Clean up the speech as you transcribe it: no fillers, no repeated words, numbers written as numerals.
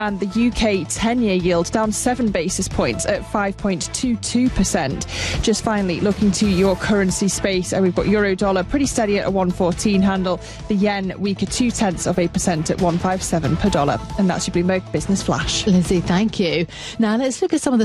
And the UK 10-year yield down 7 basis points at 5.22%. Just finally, looking to your currency space, we've got euro dollar pretty steady at a 114 handle. The yen weaker 0.2% at 157 per dollar. And that's your Bloomberg Business Flash. Lindsay, thank you. Now let's look at some of the